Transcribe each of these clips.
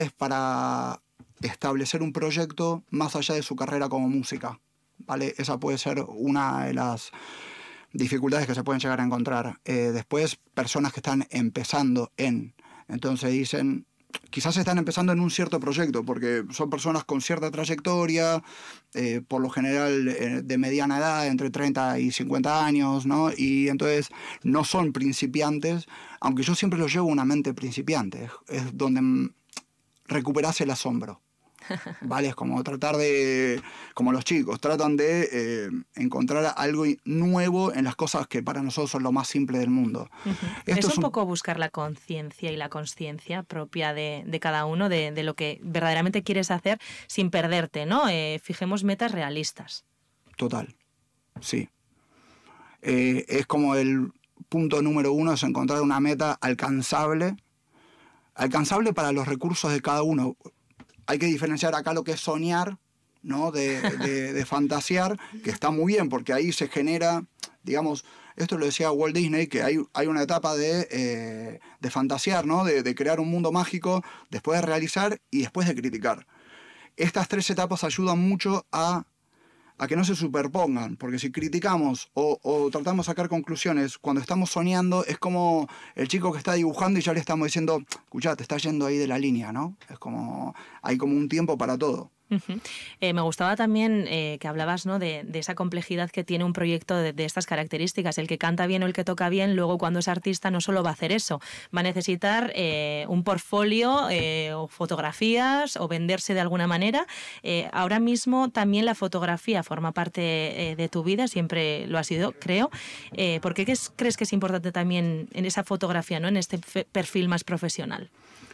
es para establecer un proyecto más allá de su carrera como música, ¿vale? Esa puede ser una de las dificultades que se pueden llegar a encontrar. Después, personas que están empezando entonces dicen, quizás están empezando en un cierto proyecto, porque son personas con cierta trayectoria, por lo general de mediana edad, entre 30 y 50 años, ¿no? Y entonces no son principiantes, aunque yo siempre los llevo a una mente principiante, es donde recuperás el asombro. ¿Vale? Es como tratar de, como los chicos, tratan de encontrar algo nuevo en las cosas que para nosotros son lo más simple del mundo. Es un poco buscar la conciencia y la consciencia propia de cada uno, de lo que verdaderamente quieres hacer sin perderte, ¿no? Fijemos metas realistas. Total, sí. Es como el punto número 1, es encontrar una meta alcanzable para los recursos de cada uno. Hay que diferenciar acá lo que es soñar, ¿no? de fantasear, que está muy bien, porque ahí se genera, digamos, esto lo decía Walt Disney, que hay una etapa de fantasear, ¿no? De crear un mundo mágico, después de realizar y después de criticar. Estas 3 etapas ayudan mucho a que no se superpongan, porque si criticamos o tratamos de sacar conclusiones cuando estamos soñando, es como el chico que está dibujando y ya le estamos diciendo, escuchá, te estás yendo ahí de la línea, ¿no? Es como, hay como un tiempo para todo. Me gustaba también que hablabas, ¿no? de esa complejidad que tiene un proyecto de estas características. El que canta bien o el que toca bien, luego cuando es artista no solo va a hacer eso, va a necesitar un portfolio o fotografías o venderse de alguna manera. Ahora mismo también la fotografía forma parte de tu vida, siempre lo ha sido, creo. ¿Por qué crees que es importante también en esa fotografía, ¿no? En este perfil más profesional?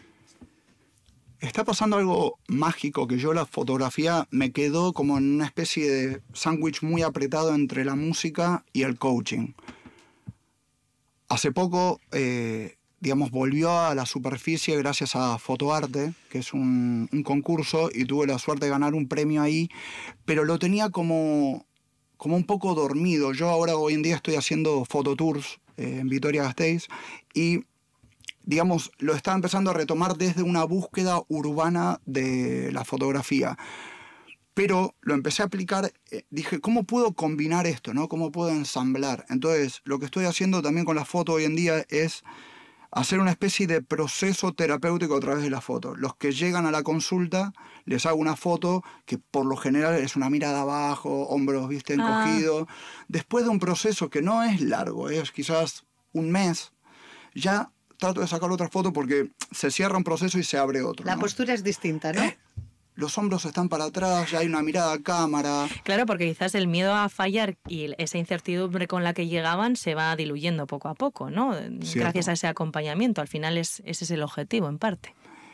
Está pasando algo mágico, que yo la fotografía me quedó como en una especie de sándwich muy apretado entre la música y el coaching. Hace poco, digamos, volvió a la superficie gracias a Fotoarte, que es un concurso, y tuve la suerte de ganar un premio ahí, pero lo tenía como un poco dormido. Yo ahora, hoy en día, estoy haciendo fototours en Vitoria-Gasteiz, y digamos, lo estaba empezando a retomar desde una búsqueda urbana de la fotografía. Pero lo empecé a aplicar, dije, ¿cómo puedo combinar esto, no? ¿Cómo puedo ensamblar? Entonces, lo que estoy haciendo también con la foto hoy en día es hacer una especie de proceso terapéutico a través de la foto. Los que llegan a la consulta, les hago una foto que por lo general es una mirada abajo, hombros, viste, encogidos. Después de un proceso que no es largo, es quizás un mes, ya trato de sacar otra foto porque se cierra un proceso y se abre otro. La ¿no? postura es distinta, ¿no? Los hombros están para atrás, ya hay una mirada a cámara. Claro, porque quizás el miedo a fallar y esa incertidumbre con la que llegaban se va diluyendo poco a poco, ¿no? Cierto. Gracias a ese acompañamiento. Al final ese es el objetivo, en parte.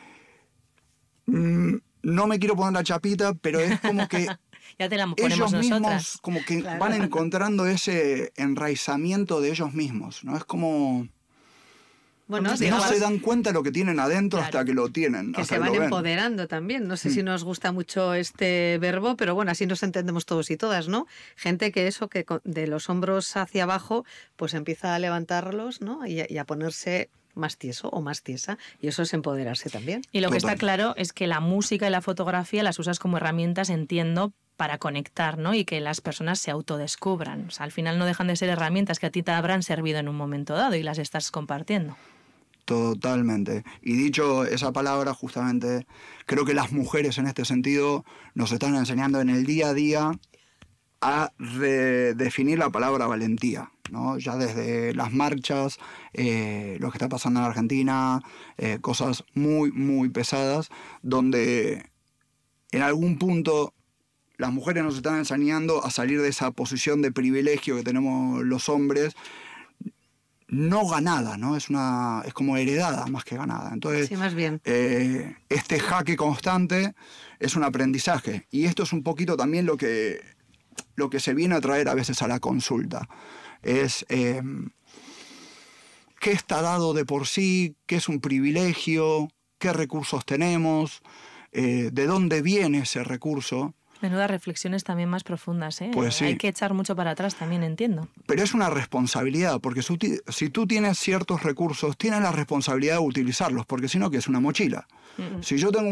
No me quiero poner la chapita, pero es como que ya te la ponemos ellos nosotras. mismos como que van encontrando ese enraizamiento de ellos mismos, ¿no? Es como... Bueno, no se dan cuenta de lo que tienen adentro hasta que lo tienen. Que se van empoderando también. No sé si nos gusta mucho este verbo, pero bueno, así nos entendemos todos y todas, ¿no? Gente que de los hombros hacia abajo, pues empieza a levantarlos, ¿no? Y a ponerse más tieso o más tiesa, y eso es empoderarse también. Y lo que está claro es que la música y la fotografía las usas como herramientas, entiendo, para conectar, ¿no? Y que las personas se autodescubran. O sea, al final no dejan de ser herramientas que a ti te habrán servido en un momento dado y las estás compartiendo. Totalmente. Y dicho esa palabra, justamente, creo que las mujeres en este sentido nos están enseñando en el día a día a redefinir la palabra valentía, ¿no? Ya desde las marchas, lo que está pasando en Argentina, cosas muy, muy pesadas, donde en algún punto las mujeres nos están enseñando a salir de esa posición de privilegio que tenemos los hombres, no ganada, ¿no? Es como heredada más que ganada. Entonces, sí, más bien. Este jaque constante es un aprendizaje. Y esto es un poquito también lo que se viene a traer a veces a la consulta. Es qué está dado de por sí, qué es un privilegio, qué recursos tenemos, de dónde viene ese recurso. Menudas reflexiones también más profundas, ¿eh? Pues sí. Hay que echar mucho para atrás también, entiendo. Pero es una responsabilidad, porque si tú tienes ciertos recursos, tienes la responsabilidad de utilizarlos, porque si no, que es una mochila. Si yo tengo